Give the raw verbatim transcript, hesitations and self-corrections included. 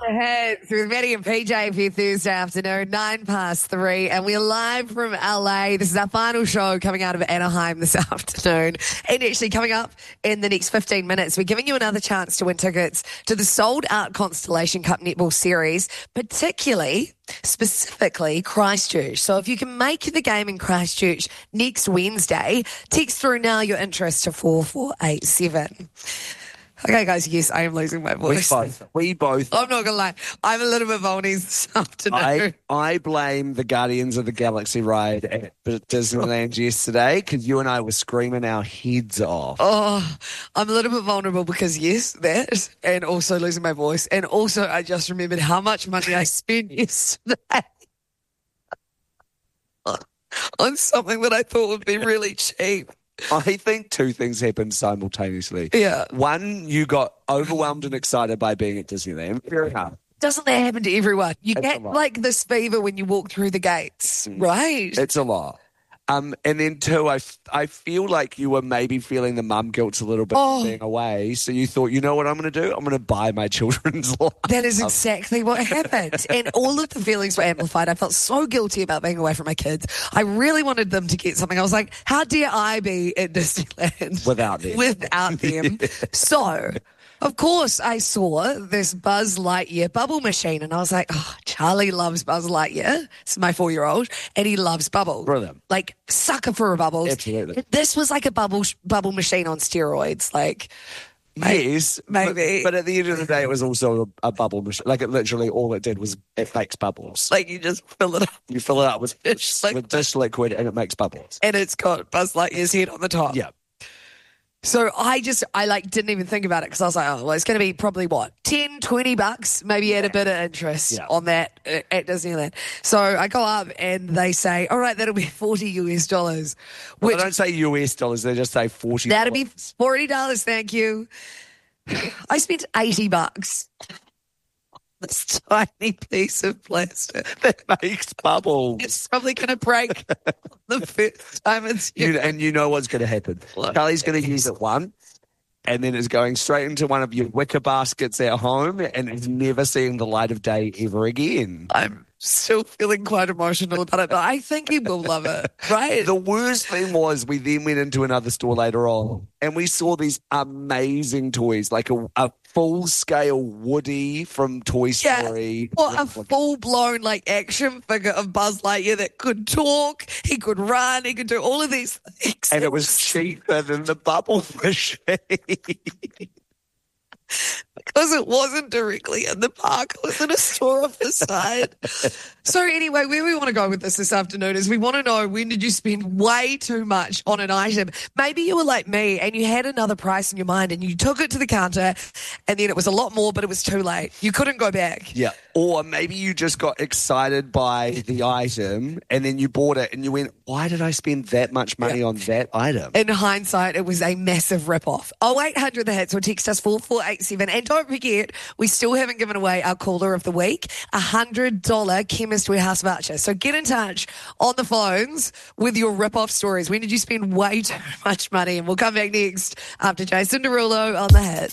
Hits with Maddie and P J for your Thursday afternoon, nine past three, and we're live from L A. This is our final show coming out of Anaheim this afternoon. And actually, coming up in the next fifteen minutes, we're giving you another chance to win tickets to the sold-out Constellation Cup Netball Series, particularly, specifically, Christchurch. So if you can make the game in Christchurch next Wednesday, text through now your interest to four four eight seven. Okay, guys, yes, I am losing my voice. We both. We both. I'm not going to lie. I'm a little bit vulnerable this afternoon. I, I blame the Guardians of the Galaxy ride at Disneyland yesterday because you and I were screaming our heads off. Oh, I'm a little bit vulnerable because, yes, that, and also losing my voice. And also, I just remembered how much money I spent yesterday on something that I thought would be really cheap. I think two things happened simultaneously. Yeah. One, you got overwhelmed and excited by being at Disneyland. Fair enough. Doesn't that happen to everyone? You It's get a lot. like this fever when you walk through the gates, Mm. right? It's a lot. Um, and then two, I, f- I feel like you were maybe feeling the mum guilt a little bit Oh. for being away. So you thought, you know what I'm going to do? I'm going to buy my children's life. That is exactly what happened. And all of the feelings were amplified. I felt so guilty about being away from my kids. I really wanted them to get something. I was like, how dare I be at Disneyland Without them. Without them. So, of course, I saw this Buzz Lightyear bubble machine and I was like, oh, Charlie loves Buzz Lightyear. It's my four-year-old and he loves bubbles. Brilliant. Like, sucker for bubbles. Absolutely. This was like a bubble bubble machine on steroids. Like, Yes, maybe. But, but at the end of the day, it was also a, a bubble machine. Like, it literally, all it did was it makes bubbles. like you just fill it up. You fill it up with, It's like- with dish liquid and it makes bubbles. And it's got Buzz Lightyear's head on the top. Yeah. So I just, I like didn't even think about it because I was like, oh, well, it's going to be probably what, ten, twenty bucks, maybe add a bit of interest Yeah. on that uh, at Disneyland. So I go up and they say, all right, that'll be forty U S dollars. Well, Which they don't say U S dollars, they just say forty dollars. that'll be forty dollars, thank you. I spent eighty bucks. This tiny piece of plastic. that makes bubbles. It's probably going to break the first time it's You, and you know what's going to happen. Look. Charlie's going to use it once, and then it's going straight into one of your wicker baskets at home, and it's never seeing the light of day ever again. I'm still feeling quite emotional about it, but I think he will love it, right? The worst thing was we then went into another store later on, and we saw these amazing toys, like a, a full-scale Woody from Toy Yeah, Story. or a full-blown like action figure of Buzz Lightyear that could talk, he could run, he could do all of these things. And it was cheaper than the bubble machine. Because it wasn't directly in the park, it was in a store off the side. So anyway, where we want to go with this this afternoon is we want to know, when did you spend way too much on an item? Maybe you were like me and you had another price in your mind and you took it to the counter and then it was a lot more, but it was too late. You couldn't go back. Yeah. Or maybe you just got excited by the item and then you bought it and you went, why did I spend that much money on that item? In hindsight, it was a massive rip-off. oh eight hundred the hits or text us four four eight seven. And don't forget, we still haven't given away our caller of the week, a one hundred dollars Chemist Warehouse voucher. So get in touch on the phones with your rip-off stories. When did you spend way too much money? And we'll come back next after Jason Derulo on the hit.